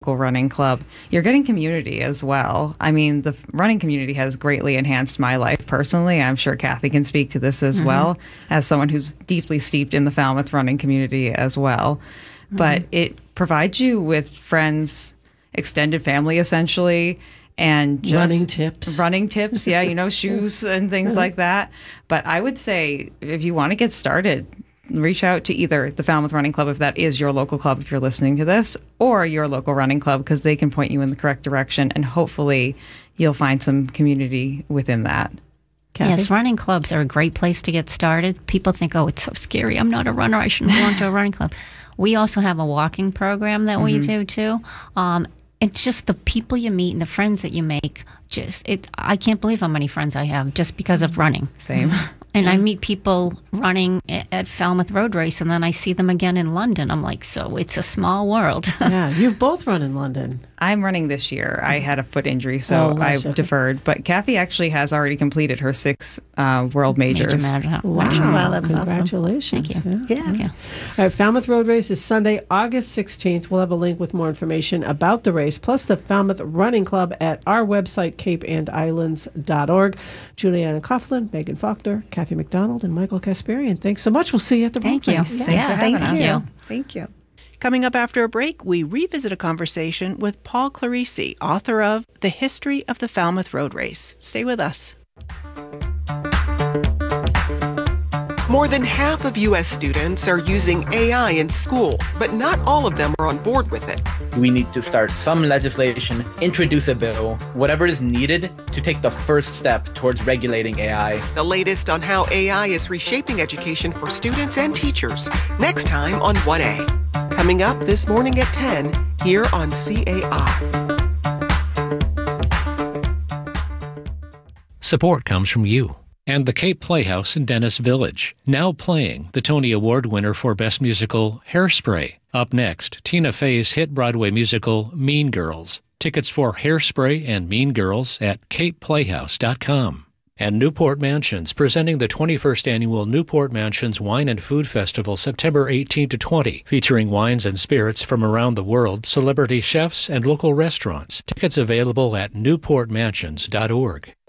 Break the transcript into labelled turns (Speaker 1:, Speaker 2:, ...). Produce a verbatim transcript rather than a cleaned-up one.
Speaker 1: running club, you're getting community as well. I mean, the running community has greatly enhanced my life personally. I'm sure Kathy can speak to this as mm-hmm. well, as someone who's deeply steeped in the Falmouth running community as well. Mm-hmm. But it provides you with friends, extended family essentially, and just
Speaker 2: running tips.
Speaker 1: Running tips, yeah, you know, shoes and things like that. But I would say if you want to get started, reach out to either the Falmouth Running Club, if that is your local club, if you're listening to this, or your local running club, because they can point you in the correct direction, and hopefully you'll find some community within that.
Speaker 3: Kathy? Yes, running clubs are a great place to get started. People think, oh, it's so scary. I'm not a runner. I shouldn't belong to a running club. We also have a walking program that mm-hmm. we do, too. Um, it's just the people you meet and the friends that you make. Just it. I can't believe how many friends I have just because of running.
Speaker 1: Same.
Speaker 3: And I meet people running at Falmouth Road Race, and then I see them again in London. I'm like, so it's a small world.
Speaker 2: Yeah, you've both run in London.
Speaker 1: I'm running this year. I had a foot injury, so oh, I've deferred. But Kathy actually has already completed her six uh, world majors.
Speaker 3: Major major.
Speaker 2: Wow,
Speaker 4: wow, that's
Speaker 2: Congratulations.
Speaker 4: Awesome. Thank you.
Speaker 2: Yeah.
Speaker 4: Yeah.
Speaker 2: Thank you. All right, Falmouth Road Race is Sunday, August sixteenth. We'll have a link with more information about the race, plus the Falmouth Running Club at our website, cape and islands dot org. Juliana Coughlin, Megan Faulkner, Kathy McDonald, and Michael Kasparian. Thanks so much. We'll see you at the
Speaker 3: Thank
Speaker 2: road
Speaker 3: you.
Speaker 2: race.
Speaker 3: Yeah,
Speaker 1: Thanks for having
Speaker 4: thank
Speaker 1: us.
Speaker 4: you. Thank you.
Speaker 5: Coming up after a break, we revisit a conversation with Paul Clarice, author of The History of the Falmouth Road Race. Stay with us.
Speaker 6: More than half of U S students are using A I in school, but not all of them are on board with it.
Speaker 7: We need to start some legislation, introduce a bill, whatever is needed to take the first step towards regulating A I.
Speaker 6: The latest on how A I is reshaping education for students and teachers. Next time on one A. Coming up this morning at ten, here on C A I.
Speaker 8: Support comes from you and the Cape Playhouse in Dennis Village, now playing the Tony Award winner for Best Musical, Hairspray. Up next, Tina Fey's hit Broadway musical, Mean Girls. Tickets for Hairspray and Mean Girls at cape playhouse dot com. And Newport Mansions, presenting the twenty-first Annual Newport Mansions Wine and Food Festival, September eighteenth to twentieth, featuring wines and spirits from around the world, celebrity chefs, and local restaurants. Tickets available at newport mansions dot org.